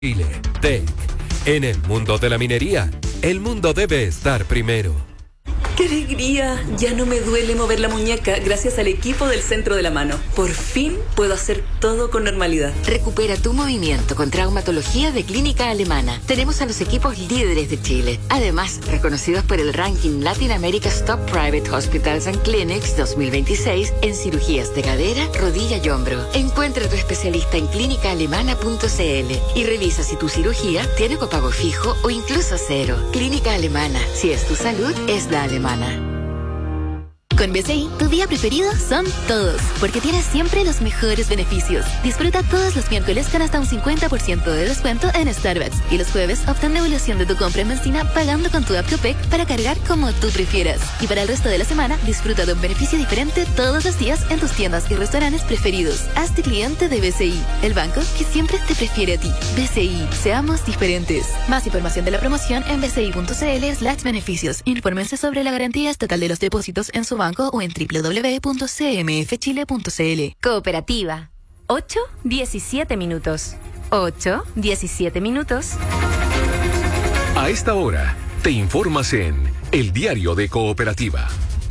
Chile, TEC. En el mundo de la minería, el mundo debe estar primero. ¡Qué alegría! Ya no me duele mover la muñeca gracias al equipo del Centro de la Mano. Por fin puedo hacer todo con normalidad. Recupera tu movimiento con traumatología de Clínica Alemana. Tenemos a los equipos líderes de Chile. Además, reconocidos por el ranking Latin America's Top Private Hospitals and Clinics 2026 en cirugías de cadera, rodilla y hombro. Encuentra a tu especialista en clínicaalemana.cl y revisa si tu cirugía tiene copago fijo o incluso cero. Clínica Alemana. Si es tu salud, es la alemana. Con BCI, tu día preferido son todos, porque tienes siempre los mejores beneficios. Disfruta todos los miércoles con hasta un 50% de descuento en Starbucks y los jueves obtén devolución de tu compra en benzina pagando con tu app Copec para cargar como tú prefieras. Y para el resto de la semana, disfruta de un beneficio diferente todos los días en tus tiendas y restaurantes preferidos. Hazte cliente de BCI, el banco que siempre te prefiere a ti. BCI, seamos diferentes. Más información de la promoción en bci.cl/beneficios. Infórmense sobre la garantía estatal de los depósitos en su banco o en www.cmfchile.cl. Cooperativa. 8:17 minutos. 8:17 minutos. A esta hora, te informas en El Diario de Cooperativa.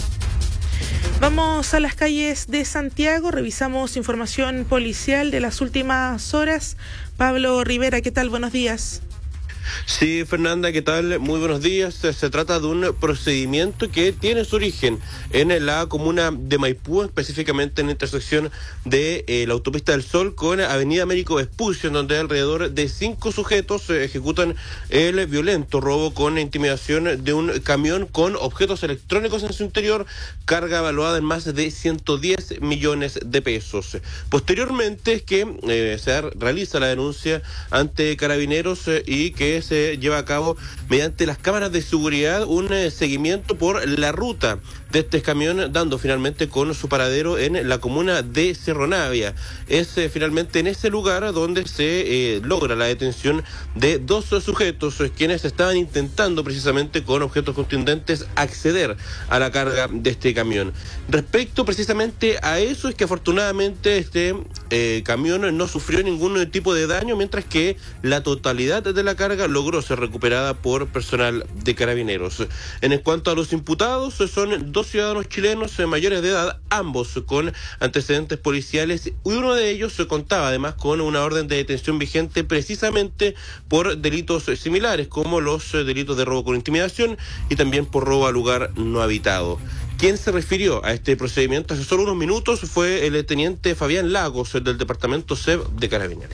Vamos a las calles de Santiago, revisamos información policial de las últimas horas. Pablo Rivera, ¿qué tal? Buenos días. Sí, Fernanda, ¿qué tal? Muy buenos días. Se trata de un procedimiento que tiene su origen en la comuna de Maipú, específicamente en la intersección de la Autopista del Sol con Avenida Américo Vespucio, en donde alrededor de 5 sujetos ejecutan el violento robo con intimidación de un camión con objetos electrónicos en su interior, carga evaluada en más de 110 millones de pesos. Posteriormente es que se realiza la denuncia ante Carabineros y que se lleva a cabo mediante las cámaras de seguridad un seguimiento por la ruta de este camión, dando finalmente con su paradero en la comuna de Cerro Navia. Es finalmente en ese lugar donde se logra la detención de 2 sujetos quienes estaban intentando precisamente con objetos contundentes acceder a la carga de este camión. Respecto precisamente a eso es que afortunadamente este camión no sufrió ningún tipo de daño, mientras que la totalidad de la carga logró ser recuperada por personal de Carabineros. En cuanto a los imputados, son 2 ciudadanos chilenos mayores de edad, ambos con antecedentes policiales, y uno de ellos contaba además con una orden de detención vigente precisamente por delitos similares, como los delitos de robo con intimidación y también por robo a lugar no habitado. Quien se refirió a este procedimiento hace solo unos minutos fue el teniente Fabián Lagos, del departamento SEB de Carabineros.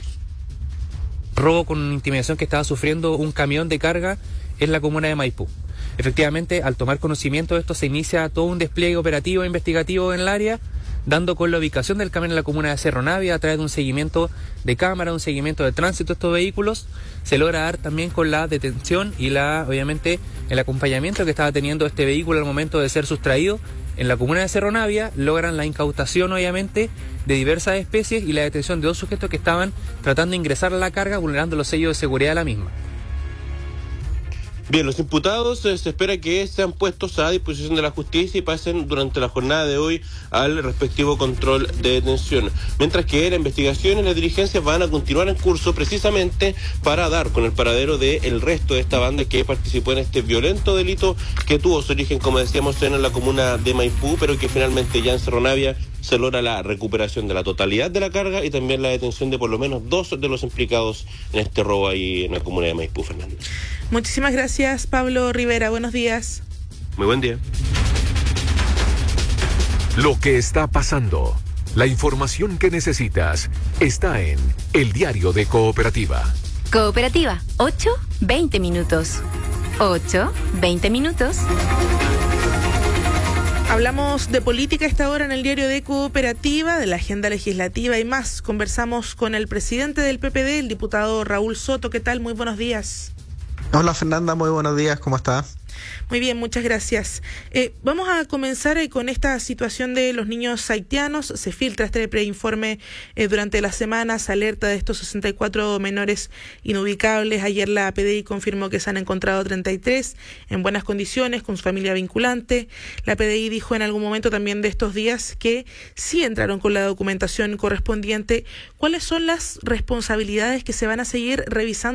Robo con intimidación que estaba sufriendo un camión de carga en la comuna de Maipú. Efectivamente, al tomar conocimiento de esto, se inicia todo un despliegue operativo e investigativo en el área, dando con la ubicación del camión en la comuna de Cerro Navia a través de un seguimiento de cámara, un seguimiento de tránsito de estos vehículos. Se logra dar también con la detención y obviamente el acompañamiento que estaba teniendo este vehículo al momento de ser sustraído en la comuna de Cerro Navia. Logran la incautación obviamente de diversas especies y la detención de 2 sujetos que estaban tratando de ingresar a la carga vulnerando los sellos de seguridad de la misma. Bien, los imputados se espera que sean puestos a disposición de la justicia y pasen durante la jornada de hoy al respectivo control de detención. Mientras que la investigación y las diligencias van a continuar en curso precisamente para dar con el paradero del resto de esta banda que participó en este violento delito que tuvo su origen, como decíamos, en la comuna de Maipú, pero que finalmente ya en Cerro Navia se logra la recuperación de la totalidad de la carga y también la detención de por lo menos 2 de los implicados en este robo ahí en la comuna de Maipú, Fernando. Muchísimas gracias, Pablo Rivera. Buenos días. Muy buen día. Lo que está pasando, la información que necesitas, está en El Diario de Cooperativa. Cooperativa. 8:20 minutos. 8:20 minutos. Hablamos de política a esta hora en el Diario de Cooperativa, de la agenda legislativa y más. Conversamos con el presidente del PPD, el diputado Raúl Soto. ¿Qué tal? Muy buenos días. Hola Fernanda, muy buenos días, ¿cómo estás? Muy bien, muchas gracias. Vamos a comenzar con esta situación de los niños haitianos. Se filtra este preinforme durante las semanas, alerta de estos 64 menores inubicables. Ayer la PDI confirmó que se han encontrado 33 en buenas condiciones con su familia vinculante. La PDI dijo en algún momento también de estos días que sí entraron con la documentación correspondiente. ¿Cuáles son las responsabilidades que se van a seguir revisando